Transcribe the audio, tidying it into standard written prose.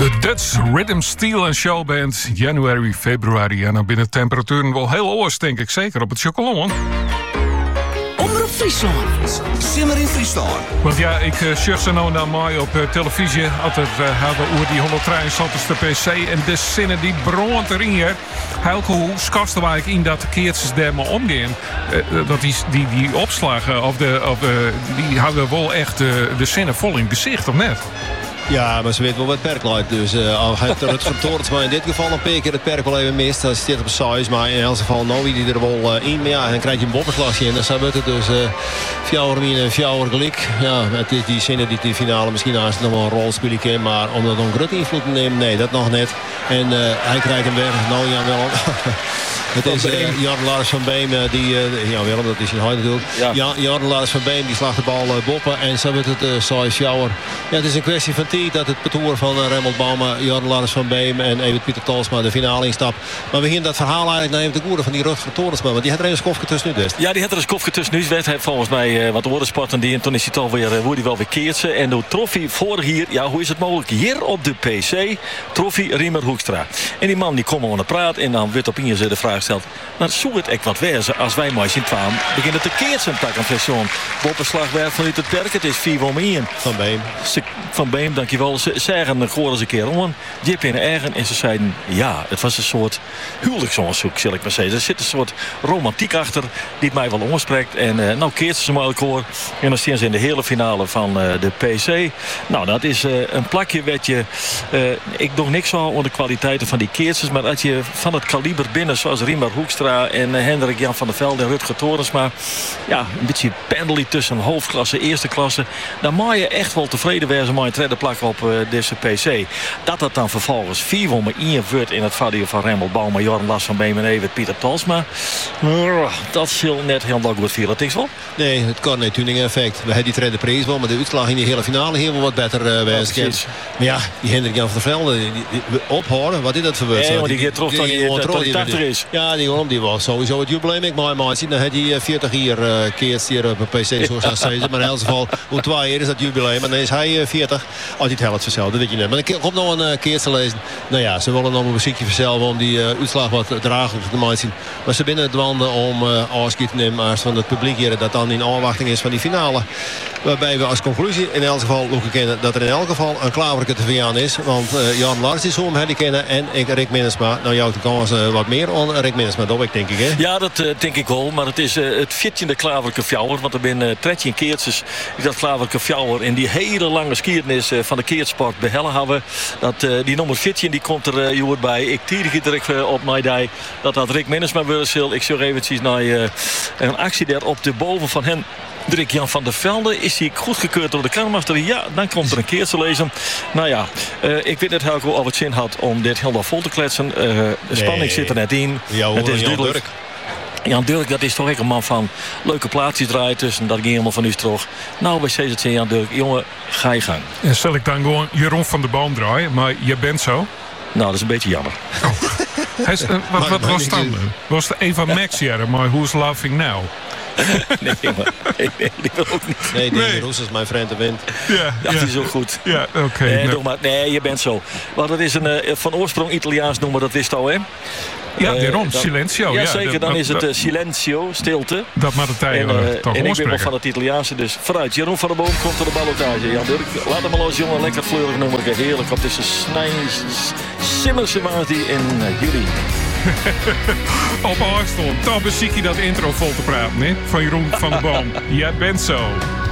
De Dutch Rhythm Steel en Showband, January, februari. En dan binnen temperaturen wel heel oors, denk ik. Zeker op het chocolade. Omroep Friesland. Simmer in Friesland. Want ja, ik shirt ze nou en dan mooi op televisie. Altijd hebben we over die 163 PC. En de zinnen die brandt erin hier. Helke hoe skasten waar ik in dat de keertjes daar maar omgaan. Dat die opslagen, die hebben wel echt de zinnen vol in gezicht, of net? Ja, maar ze weet wel wat het perk lijkt. Dus al heeft het vertoord, maar in dit geval een paar keer het perk wel even mist. Dan zit op size, maar in elk geval nou die er wel in. Maar ja, dan krijg je een bopperslagje in. Dan zou het dus 4 gelijk. Ja, het is die zinnen die de finale misschien naast nog wel een rol spelen kan. Maar om dat een grote invloed te nemen, nee, dat nog net. En hij krijgt hem weg. Nou ja, wel. Het is Jan Lars van Beem, ja Willem, dat is in huid natuurlijk. Ja. Jan Lars van Beem die slaagt de bal boppen en zo wordt het size shower. Ja, het is een kwestie van tijd dat het parcours van Remmelt Bauma, Jan Lars van Beem en Evert Pieter Talsma de finale instapt. Maar we beginnen dat verhaal eigenlijk naar de goede van die rug van Torensma, want die had er een skofje tussen nu dus. Ja, die had er een skofje tussen nu. Werd hij volgens mij wat oordensporten die en toen is hij toch weer hoe die wel weer keertje. En de trofee voor hier, ja hoe is het mogelijk? Hier op de PC, trofee Riemer Hoekstra. En die man die komt aan de praat en dan wordt op in de vraag gesteld. Maar zou het echt wat wezen als wij maar zien kwam beginnen te keertsen tak een station. Boppenslagwerk vanuit het perk. Het is 4 om 1. Van Beem, dankjewel. Ze zeggen een eens een keer om. Jip in eigen en ze zeiden ja, het was een soort huwelijksonderzoek, zal ik maar zeggen. Er zit een soort romantiek achter die het mij wel omspreekt. En nou keertsen ze maar elkaar. En dan staan ze in de hele finale van de PC. Nou, dat is een plakje wat je... ik doe niks zo over de kwaliteiten van die keertjes. Maar als je van het kaliber binnen zoals Riemer Hoekstra en Hendrik Jan van der Velde en Rutger Torensma. Ja, een beetje pendelen tussen hoofdklasse, eerste klasse. Dan mag je echt wel tevreden wezen met een tweede plak op deze PC. Dat dan vervolgens 4 om 1 wordt in het vadio van Remmelt Bauma, Jorn Lars van Beem en Evert Pieter Talsma. Dat zal net helemaal goed vieren, dat is wel. Nee, het Corné Tuning effect. We hebben die tweede prijs wel, maar de uitslag in die hele finale hier wel wat beter wezen. Maar ja, die Hendrik Jan van der Velde, die ophouden, wat is dat voor wedstrijd? Nee, maar die gaat terug tot die 80 is. Ja, die was sowieso het jubileum. Ik maar zien, dan had hij 40 hier keert hier op een PC zoals dat zei. Maar in elk geval, hoe 2 jaar is dat jubileum. En dan is hij 40. Als hij het helft verzelft, dat weet je net. Maar ik kom nog een keer te lezen. Nou ja, ze willen nog een muziekje verzellen om die uitslag wat draaglijk te maken. Maar ze binnen het wanden om afscheid te nemen als van het publiek hier. Dat dan in afwachting is van die finale. Waarbij we als conclusie in elk geval ook kennen dat er in elk geval een klaverke te verjaan is. Want Jan Lars is om hem kennen en ik Rick Minnesma. Nou, jou de kans wat meer aan Rick Minnesma, dat denk ik, hè? Ja, dat denk ik wel. Maar het is het 14e klaverke fjouwer. Want er zijn 13 keertjes die dat klaverke fjouwer in die hele lange skiernis van de keertsport behellen hebben. Dat die nummer 14 die komt er joer bij. Ik tierig direct op mij dat Rick Minnesma wil. Ik zeg eventjes naar een actie daar op de boven van hen. Hendrik Jan van der Velde, is hij goedgekeurd door de Kamermaster? Ja, dan komt er een keer te lezen. Nou ja, ik weet net wel of het zin had om dit helemaal vol te kletsen. De spanning zit er net in. Het is duidelijk. Jan Durk, dat is toch echt een man van leuke plaatsjes draaien tussen. Dat ging helemaal van u terug. Nou, bij CZC Jan Durk, jongen, ga je gang. En stel ik dan gewoon Jeroen van der Boom draaien, maar je bent zo. Nou, dat is een beetje jammer. Oh. Wat was dan? Was het Eva Max hier, maar Who's Laughing Now? Nee, die wil ook niet. Nee, Roes is mijn vriend de wind. Ja, dat is ook goed. Ja, oké. Nee, je bent zo. Maar dat is een van oorsprong Italiaans noemen, dat wist al, hè? Ja, daarom. Silencio. Ja, zeker. Dan is het silencio, stilte. Dat maakt het tijd toch en ik ben wel van het Italiaanse, dus vooruit. Jeroen van der Boom komt er de ballotage. Jan Durk, laat hem maar los, jongen. Lekker fleurig nummer. Heerlijk op deze Simmerse maand die in juli. Op Arstel. Toch beziek je dat intro vol te praten, hè? Van Jeroen van der Boom. Jij bent zo.